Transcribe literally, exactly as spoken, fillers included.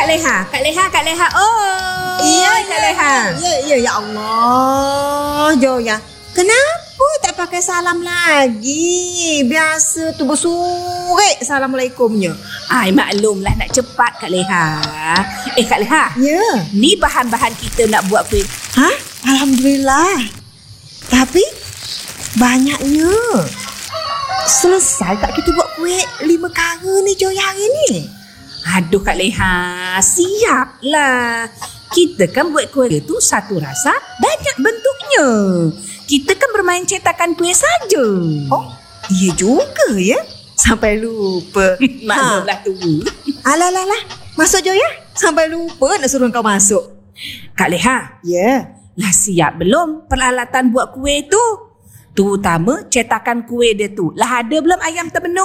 Leha, Kak Leha, Kak Leha. Oh, iya, Kak Leha. Ya, ya, ya Allah, Joya. Kenapa tak pakai salam lagi? Biasa tu bersurik assalamualaikumnya. Ai, maklumlah nak cepat Kak Leha. Eh, Kak Leha. Ya. Ni bahan-bahan kita nak buat kuih. Hah? Alhamdulillah. Tapi banyaknya. Selesai tak kita buat kuih lima kara ni Joya hari ni? Aduh Kak Leha, siaplah. Kita kan buat kuih tu satu rasa, banyak bentuknya. Kita kan bermain cetakan kuih saja. Oh, iya juga ya. Sampai lupa. Maklumlah tu. Alah, alah, alah. Masuk Joya. Sampai lupa nak suruh kau masuk. Kak Leha, Ya. lah siap belum peralatan buat kuih tu? Terutama cetakan kuih dia tu. Lah ada belum ayam terbenung?